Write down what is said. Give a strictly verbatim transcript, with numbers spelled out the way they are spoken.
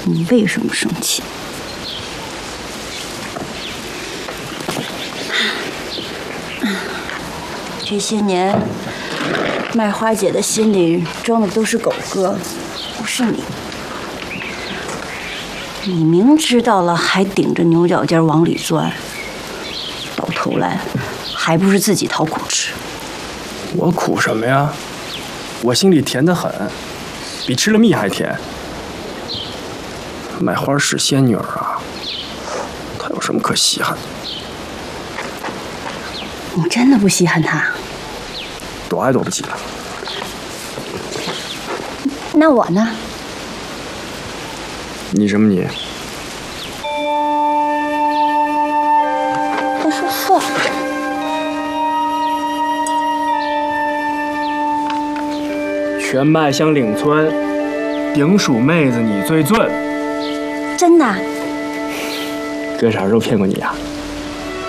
你为什么生气？这些年，麦花姐的心里装的都是狗哥，不是你。你明知道了，还顶着牛角尖往里钻，到头来还不是自己讨苦吃。 我苦什么呀？我心里甜得很，比吃了蜜还甜。麦花是仙女儿啊，她有什么可稀罕的？ 你真的不稀罕她？ 躲还躲不及了。 那我呢？ 你什么你？ 他说算了。 全麦乡岭村，顶属妹子你最俊。 真的？ 哥啥时候骗过你啊？